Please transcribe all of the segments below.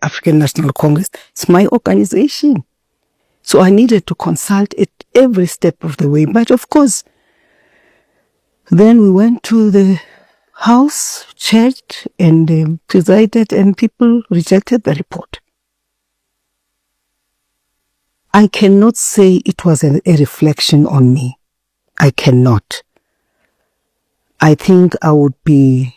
African National Congress. It's my organization. So I needed to consult at every step of the way. But of course, then we went to the house, checked, and presided, and people rejected the report. I cannot say it was a reflection on me. I cannot. I think I would be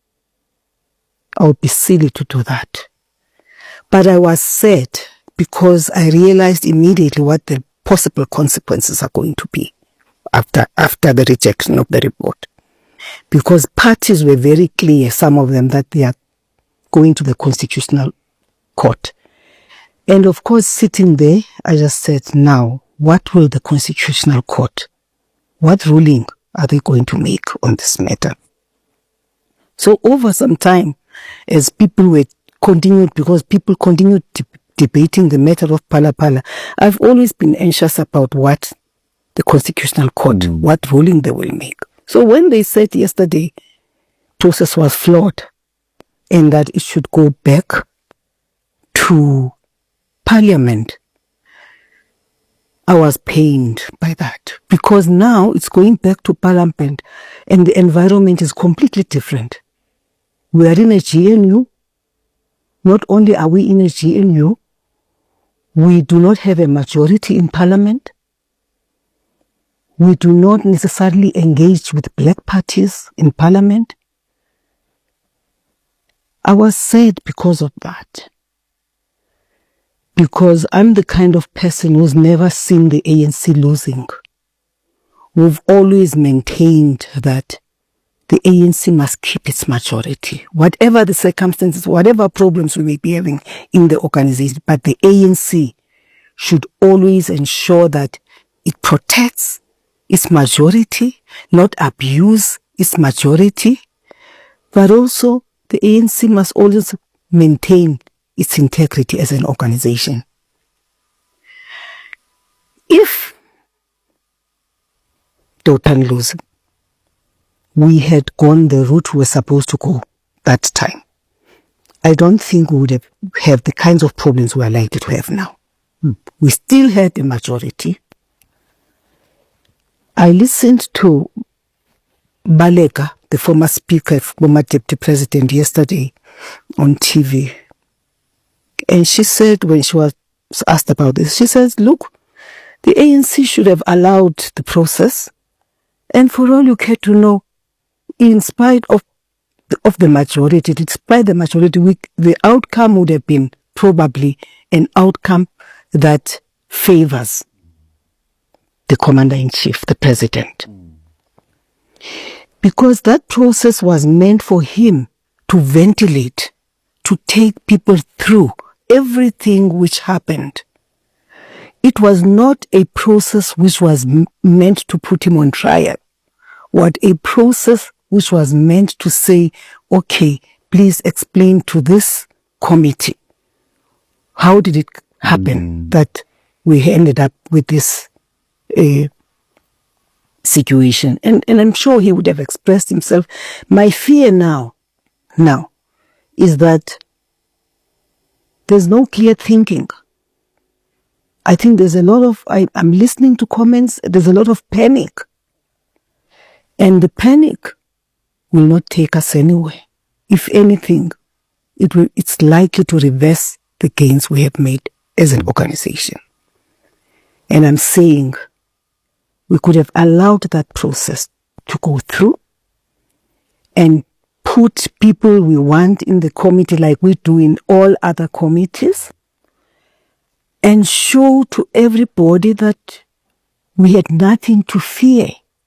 silly to do that. But I was sad because I realized immediately what the possible consequences are going to be after the rejection of the report. Because parties were very clear, some of them, that they are going to the Constitutional Court. And of course, sitting there, I just said, now, what will the Constitutional Court, what ruling are they going to make on this matter? So over some time, as people were continued, because people continued debating the matter of Phala Phala, I've always been anxious about what the Constitutional Court, what ruling they will make. So when they said yesterday, process was flawed and that it should go back to Parliament, I was pained by that, because now it's going back to Parliament and the environment is completely different. We are in a GNU. Not only are we in a GNU, we do not have a majority in Parliament. We do not necessarily engage with black parties in Parliament. I was sad because of that. Because I'm the kind of person who's never seen the ANC losing. We've always maintained that the ANC must keep its majority. Whatever the circumstances, whatever problems we may be having in the organization, but the ANC should always ensure that it protects its majority, not abuse its majority, but also the ANC must always maintain its integrity as an organization. If Dothan loses, we had gone the route we were supposed to go that time, I don't think we would have the kinds of problems we are likely to have now. We still had a majority. I listened to Baleka, the former speaker, former deputy president, yesterday on TV. And she said, when she was asked about this, she says, look, the ANC should have allowed the process. And for all you care to know, in spite of the majority, despite the majority, the outcome would have been probably an outcome that favors the commander-in-chief, the president. Because that process was meant for him to ventilate, to take people through everything which happened. It was not a process which was meant to put him on trial, but a process which was meant to say, okay, please explain to this committee, how did it happen that we ended up with this situation? And I'm sure he would have expressed himself. My fear now is that there's no clear thinking. I think there's a lot of, I'm listening to comments, there's a lot of panic. And the panic will not take us anywhere. If anything, it's likely to reverse the gains we have made as an organization. And I'm saying we could have allowed that process to go through and put people we want in the committee like we do in all other committees, and show to everybody that we had nothing to fear,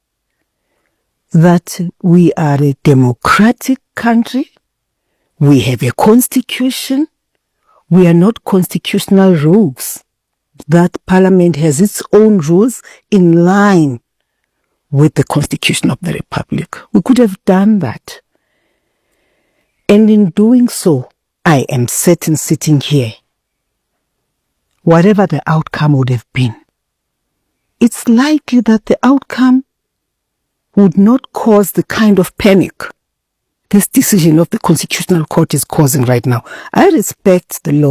that we are a democratic country, we have a constitution, we are not constitutional rules, that Parliament has its own rules in line with the Constitution of the Republic. We could have done that. And in doing so, I am certain, sitting here, whatever the outcome would have been, it's likely that the outcome would not cause the kind of panic this decision of the Constitutional Court is causing right now. I respect the law.